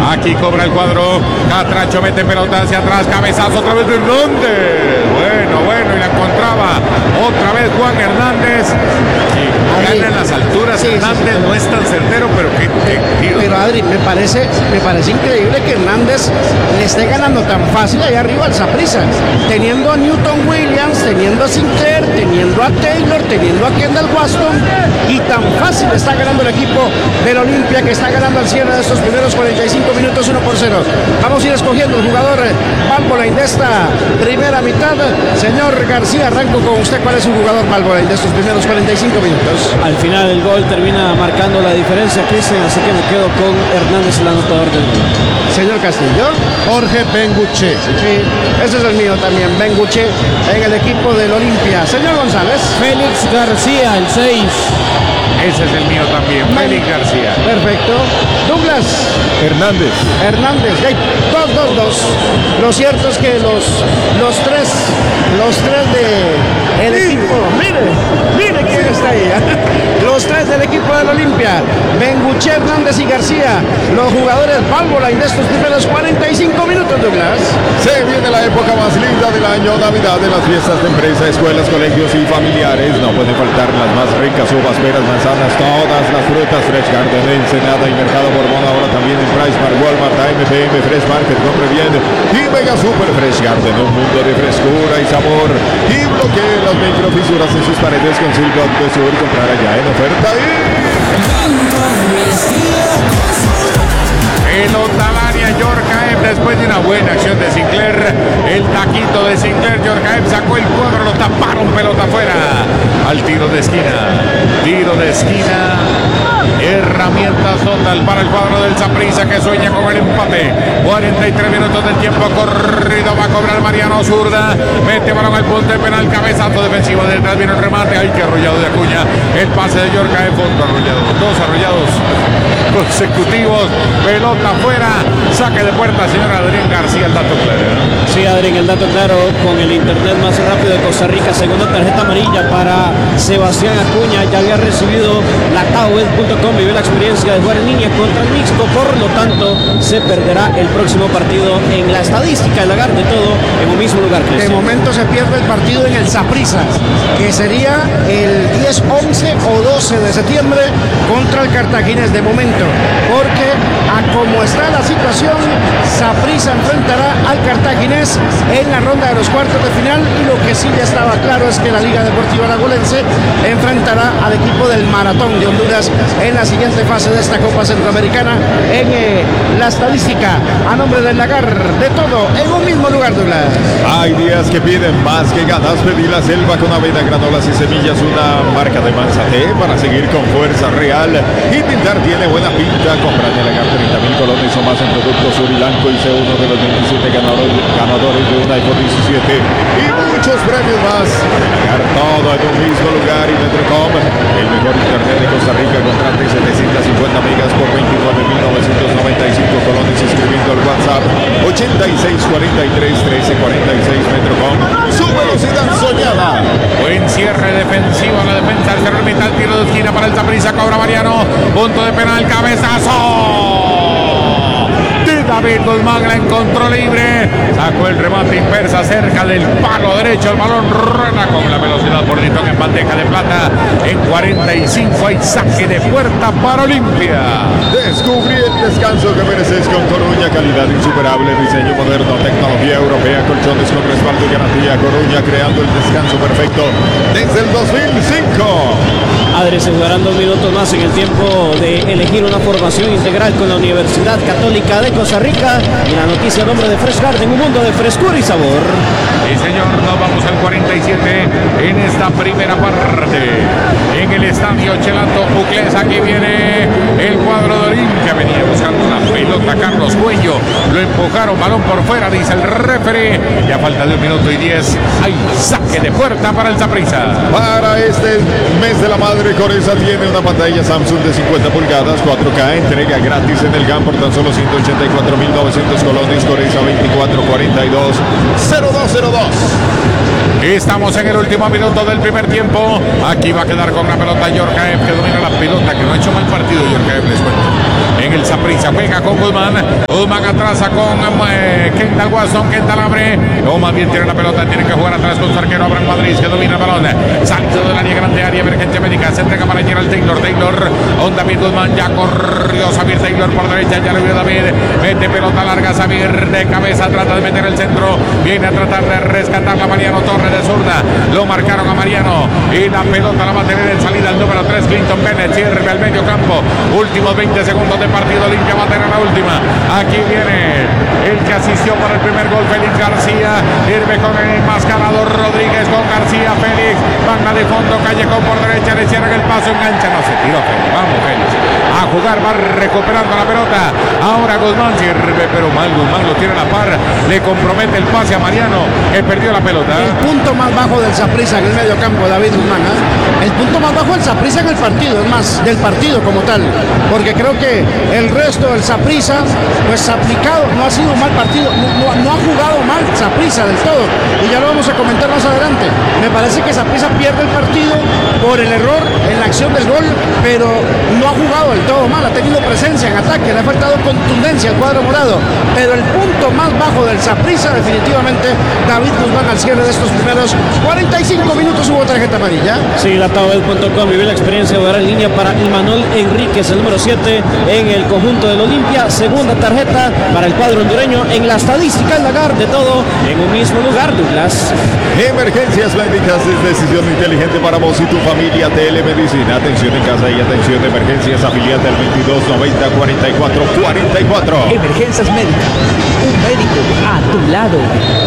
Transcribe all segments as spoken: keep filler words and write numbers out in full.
Aquí cobra el cuadro. Catracho mete pelota hacia atrás. Cabezazo otra vez de Hernández. Bueno, bueno, y la encontraba otra vez Juan Hernández. Sí, gana en las alturas. Sí, Hernández sí, sí. No es tan certero, pero qué, qué tiro. Pero Adri, me parece, me parece increíble que Hernández le esté ganando tan fácil allá arriba al Saprissa, teniendo a Newton Williams, teniendo a Sinclair, teniendo a Taylor, teniendo a Kendall Waston, y tan fácil está ganando el equipo del Olimpia, que está ganando al cierre de estos primeros cuarenta y cinco minutos uno por cero. Vamos a ir escogiendo el jugador Valvoline de esta primera mitad. Señor García, arranco con usted. ¿Cuál es su jugador Valvoline de estos primeros cuarenta y cinco minutos? Al final el gol termina marcando la diferencia, Cristian, así que me quedo con Hernández, el anotador del gol. Señor Castillo. Jorge Benguche. Sí, ese es el mío también, Benguche, en el equipo del Olimpia. Señor González. Félix García, el seis. Ese es el mío también, Félix García. Perfecto. Douglas. Hernández. Hernández. dos dos dos. Lo cierto es que los, los tres, los tres de el equipo. Mire, mire quién está ahí. Los tres del equipo del Olimpia. Benguche, Hernández y García. Los jugadores Valvoline de estos primeros cuarenta y cinco minutos, Douglas. Se viene la época más linda del año, Navidad, de las fiestas de empresa, escuelas, colegios y familiares. No pueden faltar las más ricas uvas, peras, manzanas, todas las frutas. Fresh Garden, Ensenada y Mercado Borbón, ahora también en Price Mart, Walmart, A M P M, Fresh Market, compre bien. Y Mega Super Fresh Garden, un mundo de frescura y sabor. Y bloquee las microfisuras en sus paredes con Silgot de Sur. Comprar allá en oferta y... Pelota al área, Yorkaev, después de una buena acción de Sinclair, el taquito de Sinclair, Yorkaev sacó el cuadro, lo taparon, pelota afuera, al tiro de esquina, tiro de esquina, herramienta total para el cuadro del Saprissa, que sueña con el empate. Cuarenta y tres minutos del tiempo corrido, va a cobrar Mariano Zurda, mete balón al punto de penal, cabezazo defensivo, detrás viene el remate, ay, que arrollado de Acuña, el pase de Yorkaev, otro arrollado, dos arrollados consecutivos, pelota afuera, saque de puerta, señor Adrián García, el dato claro. Sí, Adrián, el dato claro, con el internet más rápido de Costa Rica, segunda tarjeta amarilla para Sebastián Acuña, ya había recibido la taobet punto com, vivió la experiencia de jugar en línea contra el mixto, por lo tanto se perderá el próximo partido en la estadística, el lagar de todo, en un mismo lugar. De momento se pierde el partido en el Saprissa, que sería el diez, once o doce de septiembre contra el Cartaginés, de momento, porque a como está la situación, Saprissa enfrentará al Cartaginés en la ronda de los cuartos de final, y lo que sí ya estaba claro es que la Liga Deportiva Alajuelense enfrentará al equipo del Maratón de Honduras en la siguiente fase de esta Copa Centroamericana. En eh, la estadística, a nombre del lagar de todo, en un mismo lugar, Douglas. Hay días que piden más que ganas. Pedí la selva con avena, granolas y semillas, una marca de Manzate para seguir con fuerza real. Y pintar tiene buena pinta. Compran el lagar treinta mil colones o más en productos Sur y Blanco, y sé uno de los veintisiete ganadores, ganadores de un iPhone diecisiete y muchos premios más. Lagar todo en un mismo lugar. Y Metrocom, el mejor internet de Costa Rica. Contrate setecientas cincuenta megas por veintinueve mil novecientos noventa y cinco colones escribiendo al WhatsApp ochenta y seis cuarenta y tres trece cuarenta y seis. Metrocom, su velocidad soñada. Buen cierre defensivo a la defensa, el cerro mitad, tiro de esquina para el Saprissa, cobra Mariano, punto de penal, cabezazo de David Guzmán, la encontró libre, sacó el remate inversa cerca del palo derecho, el balón rueda con la velocidad por Litón en bandeja de plata. En cuarenta y cinco hay saque de puerta para Olimpia. Descubrí el descanso que mereces con Coruña, calidad insuperable, diseño moderno, tecnología europea, colchones con respaldo y garantía. Coruña, creando el descanso perfecto desde el dos mil cinco. Adri, se jugarán dos minutos más en el tiempo de elegir una formación integral con la Universidad Católica de Costa Rica. Y la noticia en nombre de Fresh Garden, un mundo de frescura y sabor. Sí, señor, nos vamos al cuarenta y siete en esta primera parte. En el estadio Chelato Uclés, aquí viene el cuadro de Olimpia. Venía buscando la pelota Carlos Cuello, lo empujaron, balón por fuera, dice el referee. Ya falta de un minuto y diez. Hay saque de puerta para el Saprissa. Para este mes de la madre, Coreza tiene una pantalla Samsung de cincuenta pulgadas, cuatro K, entrega gratis en el G A M por tan solo ciento ochenta y cuatro mil novecientos colones. Coreza veinticuatro cuarenta y dos cero dos cero dos. Estamos en el último minuto del primer tiempo. Aquí va a quedar con la pelota Yorkaev, que domina la pelota, que no ha hecho mal partido Yorkaev, les cuento. En en el Saprissa. Juega con Guzmán. Guzmán atrasa con eh, Kendall Watson. Kendall abre. O más bien tiene la pelota. Tiene que jugar atrás con su arquero Abraham Madrid, que domina el balón. Salido del área grande, área emergencia médica. Se entrega para Gerald Taylor. Taylor. On David Guzmán. Ya corrió Samir Taylor por derecha. Ya lo vio David. Mete pelota larga. Samir de cabeza. Trata de meter el centro. Viene a tratar de rescatarla Mariano Torres de zurda. Lo marcaron a Mariano. Y la pelota la va a tener en salida el número tres. Clinton Bennett. Sirve al medio campo. Últimos veinte segundos de partido. Olimpia va a tener la última. Aquí viene el que asistió para el primer gol, Félix García. Sirve con el enmascarado Rodríguez con García. Félix. Banda de fondo. Callejón por derecha. Le cierran el paso. Engancha. No se tiró Félix. Vamos Félix. A jugar. Va recuperando la pelota. Ahora Guzmán sirve. Pero mal. Guzmán lo tiene a la par. Le compromete el pase a Mariano, que perdió la pelota. El punto más bajo del Saprissa en el medio campo, David Guzmán. ¿eh? El punto más bajo del Saprissa en el partido, es más, del partido como tal. Porque creo que el resto del Saprissa, pues aplicado, no ha sido un mal partido, no, no, no ha jugado mal Saprissa del todo. Y ya lo vamos a comentar más adelante. Me parece que Saprissa pierde el partido por el error en la acción del gol, pero no ha jugado del todo mal, ha tenido presencia en ataque, le ha faltado contundencia al cuadro morado. Pero el punto más bajo del Saprissa, definitivamente, David Guzmán al cierre de estos primeros cuarenta y cinco minutos hubo tarjeta amarilla. Sí, la tablet punto com vivió la experiencia de jugar en línea para Imanol Enríquez, el número siete en el conjunto del Olimpia. Segunda tarjeta para el cuadro hondureño en la estadística, el lagar de todo en un mismo lugar, Douglas. Emergencias médicas es decisión inteligente para vos y tu familia. Telemedicina, atención en casa y atención de emergencias, afiliate al veintidós noventa cuarenta y cuatro cuarenta y cuatro. Emergencias médicas, un médico a tu lado.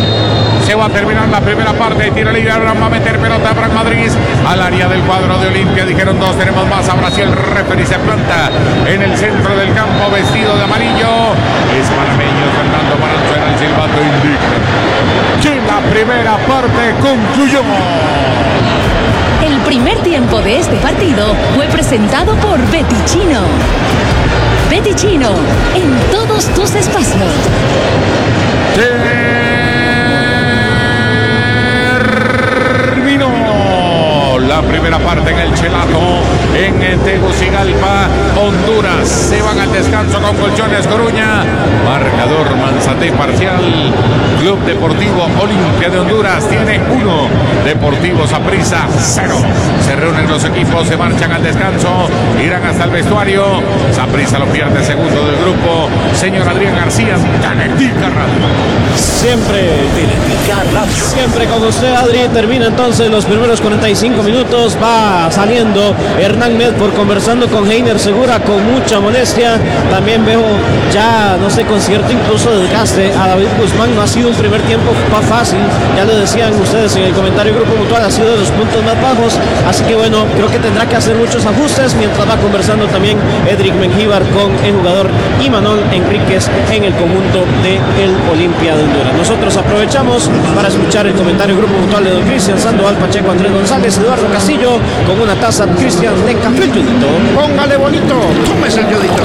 Se va a terminar la primera parte. Tira libre. Abraham va a meter pelota para Madrid al área del cuadro de Olimpia. Dijeron dos, tenemos más. Ahora sí el referee se planta en el centro del campo vestido de amarillo. Es panameño. Fernando Maranzo en el silbato indica que la primera parte concluyó. El primer tiempo de este partido fue presentado por Betichino. Betichino, en todos tus espacios. La primera parte en el Chelato, en Tegucigalpa, Honduras. Se van al descanso con Colchones Coruña. Marcador Manzate parcial. Club Deportivo Olimpia de Honduras tiene uno. Deportivo Saprissa cero. Se reúnen los equipos, se marchan al descanso, irán hasta el vestuario. Saprissa lo pierde segundo del grupo. Señor Adrián García, Tanetica Radio. Siempre, siempre con usted, Adri. Termina entonces los primeros cuarenta y cinco minutos. Va saliendo Hernán Medford conversando con Heiner Segura con mucha molestia. También veo ya, no sé, con cierto incluso desgaste a David Guzmán. No ha sido un primer tiempo fácil. Ya lo decían ustedes en el comentario Grupo Mutual, ha sido de los puntos más bajos. Así que bueno, creo que tendrá que hacer muchos ajustes mientras va conversando también Edric Mengíbar con el jugador Imanol Enríquez en el conjunto del Olimpia de Honduras. Nosotros aprovechamos para escuchar el comentario Grupo Mutual de don Cristian Sandoval, Pacheco, Andrés González, Eduardo Castillo, con una taza Cristian de café el Yodito. Póngale bonito, tómese el Yodito.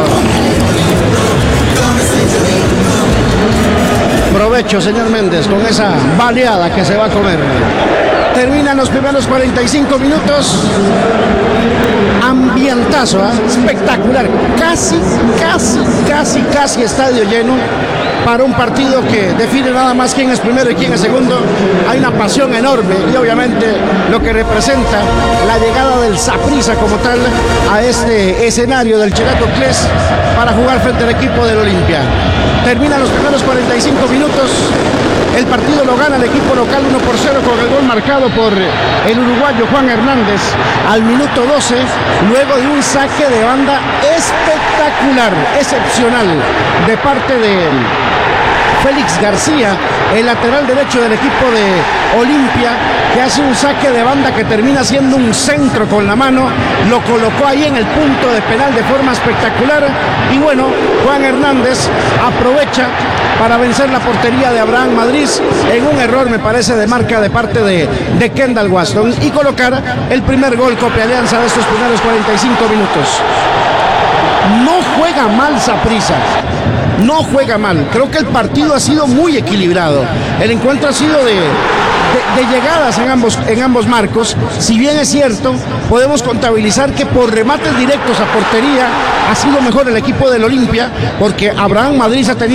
Provecho, señor Méndez, con esa baleada que se va a comer. Terminan los primeros cuarenta y cinco minutos. Ambientazo, ¿eh? Espectacular. Casi, casi, casi, casi estadio lleno para un partido que define nada más quién es primero y quién es segundo. Hay una pasión enorme y obviamente lo que representa la llegada del Saprissa como tal a este escenario del Chelato Cles para jugar frente al equipo del Olimpia. Terminan los primeros cuarenta y cinco minutos. El partido lo gana el equipo local uno por cero con el gol marcado por el uruguayo Juan Hernández al minuto doce, luego de un saque de banda espectacular, excepcional, de parte de Félix García, el lateral derecho del equipo de Olimpia, que hace un saque de banda que termina siendo un centro con la mano, lo colocó ahí en el punto de penal de forma espectacular. Y bueno, Juan Hernández aprovecha para vencer la portería de Abraham Madrid en un error, me parece, de marca de parte de, de Kendall Watson, y colocar el primer gol Copia Alianza de estos primeros cuarenta y cinco minutos. No juega mal Saprissa. no juega mal. Creo que el partido ha sido muy equilibrado. El encuentro ha sido de, de, de llegadas en ambos, en ambos marcos. Si bien es cierto, podemos contabilizar que por remates directos a portería ha sido mejor el equipo del Olimpia, porque Abraham Madrid ha tenido